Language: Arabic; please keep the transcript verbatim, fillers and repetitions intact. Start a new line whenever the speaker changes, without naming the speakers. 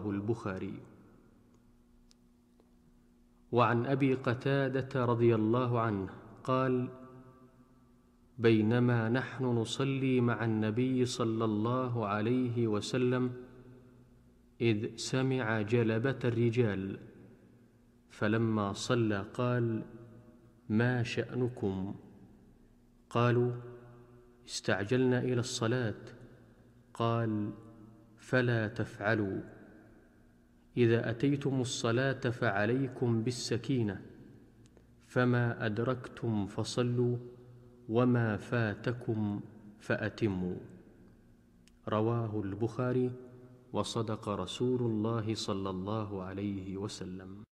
البخاري. وعن أبي قتادة رضي الله عنه قال: بينما نحن نصلي مع النبي صلى الله عليه وسلم إذ سمع جلبة الرجال، فلما صلى قال: ما شأنكم؟ قالوا: استعجلنا إلى الصلاة. قال: فلا تفعلوا، إذا أتيتم الصلاة فعليكم بالسكينة، فما أدركتم فصلوا، وما فاتكم فأتموا. رواه البخاري. وصدق رسول الله صلى الله عليه وسلم.